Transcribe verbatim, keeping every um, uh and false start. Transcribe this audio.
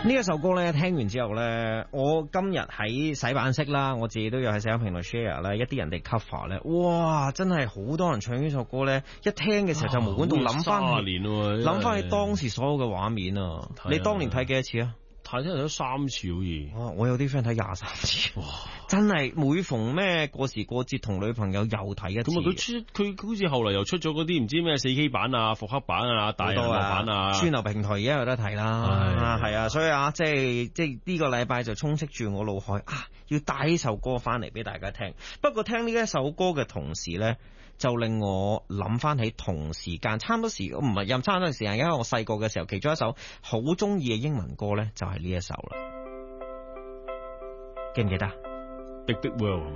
呢一首歌咧，聽完之後咧，我今日喺洗版式啦，我自己都有喺社交平台 share 啦，一啲人哋 cover 咧，哇，真係好多人唱呢首歌咧，一聽嘅時候就無管動諗翻，諗翻起當時所有嘅畫面啊！你當年睇幾多次啊？ 睇咗咗三次好似， 哇！我有啲 friend 睇廿三次，哇！真係每逢咩過時過節同女朋友又睇一次。 咁啊，佢出佢好似後來又出咗嗰啲唔知咩四 K 版啊、復刻版啊、大銀幕版啊， 串流平台而家有得睇啦。係啊，所以啊，即係即係呢個禮拜就充斥住我腦海啊，要帶呢首歌翻嚟俾大家聽。不過聽呢一首歌嘅同時咧，就令我諗翻起同時間差唔多時，唔係任差唔多時間，因為我細個嘅時候，其中一首好中意嘅英文歌咧，就係呢一首啦。記唔記得？ Big Big World。